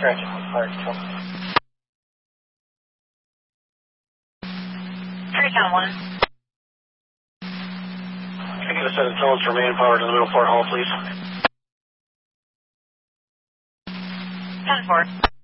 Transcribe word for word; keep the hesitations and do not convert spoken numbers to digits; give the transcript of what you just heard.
Correction, fire control. Tricon one. Can I get a set of tones for manpower to the middle port hall, please? ten four.